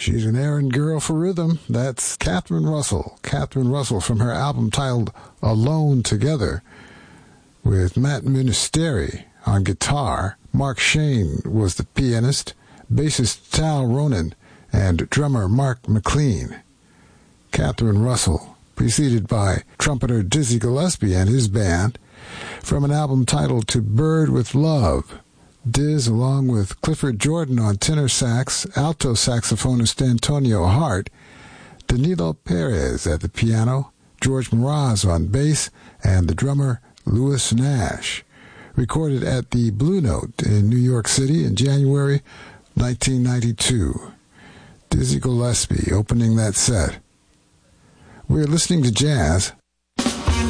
She's an errand girl for rhythm. That's Catherine Russell. Catherine Russell from her album titled Alone Together, with Matt Ministeri on guitar. Mark Shane was the pianist, bassist Tal Ronan, and drummer Mark McLean. Catherine Russell, preceded by trumpeter Dizzy Gillespie and his band, from an album titled To Bird with Love. Diz, along with Clifford Jordan on tenor sax, alto saxophonist Antonio Hart, Danilo Perez at the piano, George Mraz on bass, and the drummer Louis Nash. Recorded at the Blue Note in New York City in January 1992. Dizzy Gillespie opening that set. We're listening to jazz